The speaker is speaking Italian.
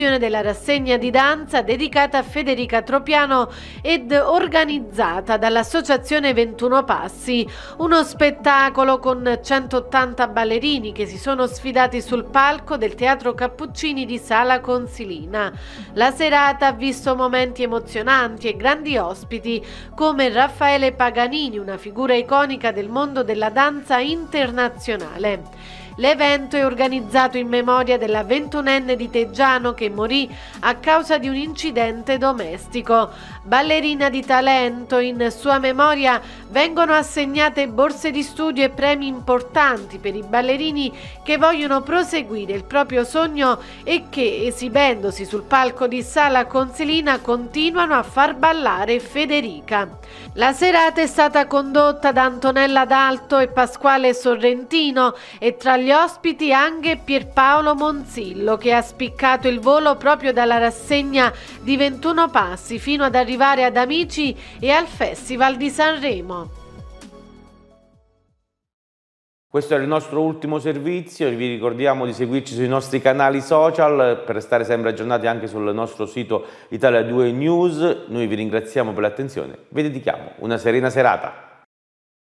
della rassegna di danza dedicata a Federica Tropiano ed organizzata dall'Associazione 21 Passi, uno spettacolo con 180 ballerini che si sono sfidati sul palco del Teatro Cappuccini di Sala Consilina. La serata ha visto momenti emozionanti e grandi ospiti come Raffaele Paganini, una figura iconica del mondo della danza internazionale. L'evento è organizzato in memoria della 21enne di Teggiano che morì a causa di un incidente domestico. Ballerina di talento, in sua memoria vengono assegnate borse di studio e premi importanti per i ballerini che vogliono proseguire il proprio sogno e che, esibendosi sul palco di Sala Consilina, continuano a far ballare Federica. La serata è stata condotta da Antonella D'Alto e Pasquale Sorrentino e tra gli ospiti anche Pierpaolo Monzillo, che ha spiccato il volo proprio dalla rassegna di 21 Passi fino ad arrivare ad Amici e al Festival di Sanremo. Questo è il nostro ultimo servizio, vi ricordiamo di seguirci sui nostri canali social per restare sempre aggiornati anche sul nostro sito Italia 2 News. Noi vi ringraziamo per l'attenzione, vi dedichiamo una serena serata.